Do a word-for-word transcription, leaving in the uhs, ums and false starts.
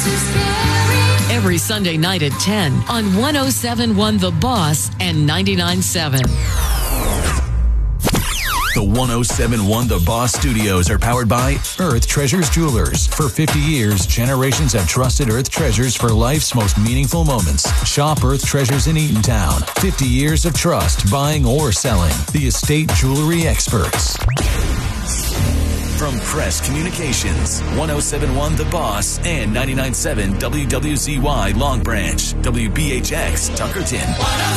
Every Sunday night at ten on one oh seven point one The Boss and ninety-nine point seven. The one oh seven point one The Boss Studios are powered by Earth Treasures Jewelers. For fifty years, generations have trusted Earth Treasures for life's most meaningful moments. Shop Earth Treasures in Eatontown. fifty years of trust, buying or selling. The estate jewelry experts. From Press Communications, one oh seven point one The Boss and ninety-nine point seven W W Z Y Long Branch, W B H X Tuckerton.